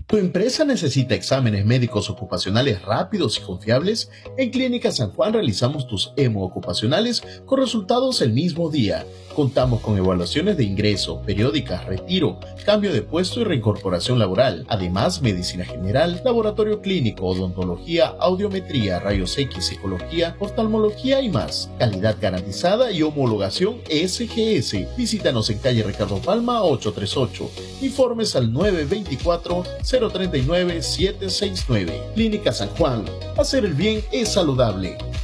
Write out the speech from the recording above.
¿Tu empresa necesita exámenes médicos ocupacionales rápidos y confiables? En Clínica San Juan realizamos tus hemo ocupacionales con resultados el mismo día. Contamos con evaluaciones de ingreso, periódicas, retiro, cambio de puesto y reincorporación laboral. Además, medicina general, laboratorio clínico, odontología, audiometría, rayos X, psicología, oftalmología y más. Calidad garantizada y homologación SGS. Visítanos en calle Ricardo Palma 838. Informes al 924-039-769. Clínica San Juan. Hacer el bien es saludable.